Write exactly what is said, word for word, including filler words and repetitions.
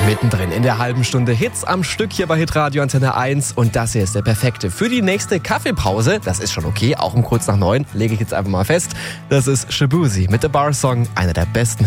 Mittendrin in der halben Stunde Hits am Stück hier bei Hitradio Antenne eins. Und das hier ist der perfekte für die nächste Kaffeepause. Das ist schon okay, auch um kurz nach neun, lege ich jetzt einfach mal fest. Das ist Shaboozey mit The Bar Song, einer der besten